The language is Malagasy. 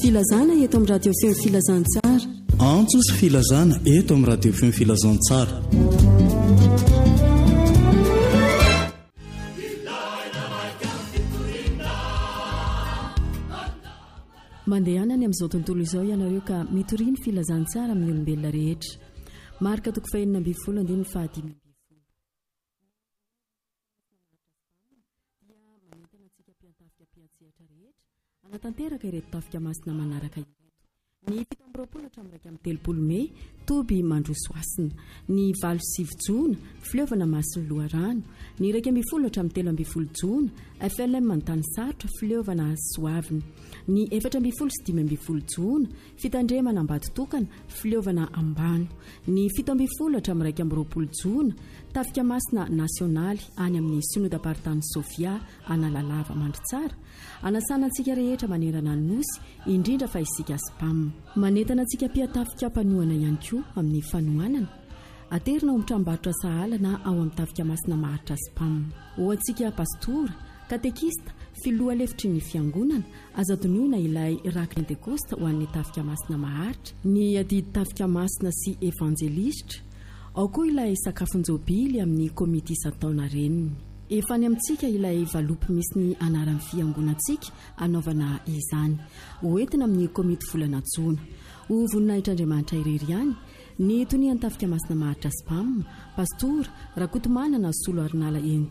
filazana eto amin'ny radio feo filazantsara. Antsos filazana eto amin'ny radio feo filazantsara. Mandehanany amin'izao tontolo izao ianareo ka mitoriny filazantsara amin'ny olombelona rehetra. Marika toko fahenina ambin'ny folo andiny fahadimy. Anatanteraka ireto tafika masina manaraka ireto. Ny 17 hatramin'ny 30 Mey toby mandrosoasina, ny 29 Jona filiovana masiny loharano, ny 12 hatramin'ny 13 Jona FLM manontany sarotra filiovana soavina, ny 14 sy 15 Jona fitandremana ambaditokana filiovana ambano, ny 17 hatramin'ny 20 Jona tafika masina nasionaly any amin'ny sinodam-paritany Sofia analalava mandritsara. Anasana antsika rehetra manerana ny nosy indrindra fa isika spam. Manentana antsika mpiatafika mpanohana ihany koa amin'ny fanohanana. Aterina ao amin'ny tranombarotra sahala na ao amin'ny tafika masina maharitra spam. Ho antsika pastora, katekista, filoha lefitry ny fiangonana, aza tonoina ilay raky pentekosta ho an'ny tafika masina maharitra, ny adidy tafika masina sy evangelistra, ao koa ilay sakafonjobily amin'ny komiti isan-taona reniny. Efa ny amintsika ilay valopy misy ny anaran'ny fiangonantsika anaovana izany, hoentina amin'ny komiti volana Jona. Ho voninahitra Andriamanitra irery ihany, ny tonian'ny tafika masina maharitra spam, pastora Rakotomanana Solo Arnala